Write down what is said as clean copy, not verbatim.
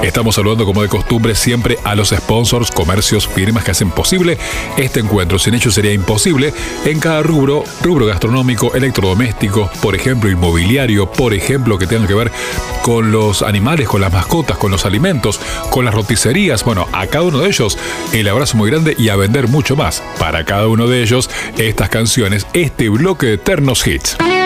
Estamos saludando como de costumbre siempre a los sponsors, comercios, firmas que hacen posible este encuentro. Sin ellos sería imposible en cada rubro gastronómico, electrodoméstico, por ejemplo, inmobiliario, por ejemplo, que tenga que ver con los animales, con las mascotas, con los alimentos, con las roticerías. Bueno, a cada uno de ellos el abrazo muy grande y a vender mucho más. Para cada uno de ellos, estas canciones, este bloque de eternos hits.